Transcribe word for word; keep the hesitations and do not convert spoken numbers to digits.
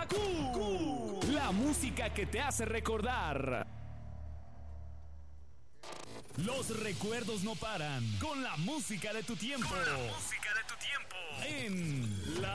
Q. La música que te hace recordar. Los recuerdos no paran con la música de tu tiempo. Con la música de tu tiempo. En la